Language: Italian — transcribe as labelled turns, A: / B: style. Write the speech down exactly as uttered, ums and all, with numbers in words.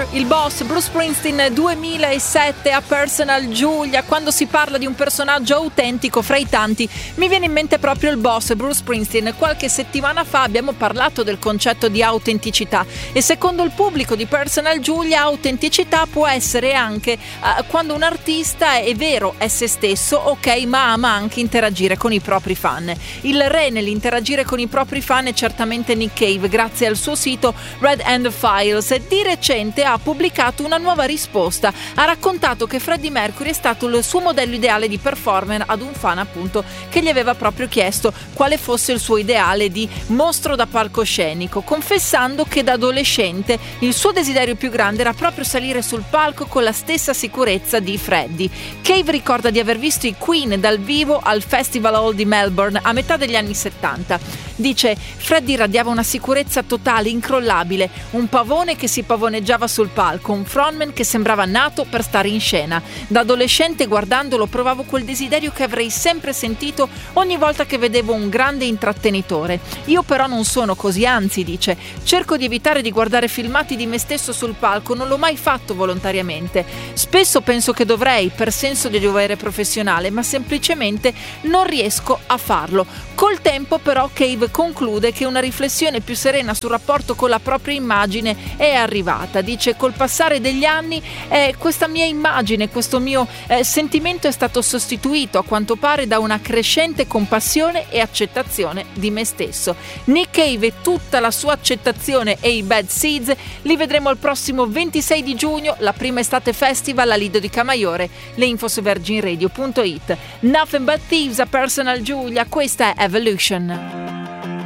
A: Fire, il boss Bruce Springsteen duemilasette a Personal Giulia. Quando si parla di un personaggio autentico fra i tanti mi viene in mente proprio il boss Bruce Springsteen. Qualche settimana fa abbiamo parlato del concetto di autenticità e secondo il pubblico di Personal Giulia autenticità può essere anche uh, quando un artista è vero, è se stesso, ok, ma ama anche interagire con i propri fan. Il re nell'interagire con i propri fan è certamente Nick Cave, grazie al suo sito Red Hand Files. Di recente ha pubblicato una nuova risposta, ha raccontato che Freddie Mercury è stato il suo modello ideale di performer ad un fan appunto che gli aveva proprio chiesto quale fosse il suo ideale di mostro da palcoscenico, confessando che da adolescente il suo desiderio più grande era proprio salire sul palco con la stessa sicurezza di Freddie. Cave ricorda di aver visto i Queen dal vivo al Festival Hall di Melbourne a metà degli anni settanta. Dice: Freddie irradiava una sicurezza totale, incrollabile, un pavone che si pavoneggiava sul palco, un frontman che sembrava nato per stare in scena. Da adolescente guardandolo provavo quel desiderio che avrei sempre sentito ogni volta che vedevo un grande intrattenitore. Io però non sono così, anzi, dice, cerco di evitare di guardare filmati di me stesso sul palco, non l'ho mai fatto volontariamente. Spesso penso che dovrei, per senso di dovere professionale, ma semplicemente non riesco a farlo. Col tempo però Cave conclude che una riflessione più serena sul rapporto con la propria immagine è arrivata. Dice: col passare degli anni eh, questa mia immagine, questo mio eh, sentimento è stato sostituito a quanto pare da una crescente compassione e accettazione di me stesso. Nick Cave e tutta la sua accettazione e i Bad Seeds li vedremo il prossimo ventisei di giugno, la prima estate festival a Lido di Camaiore. Le info su virgin radio punto it. Nothing But Thieves a Personal Giulia, questa è Evolution.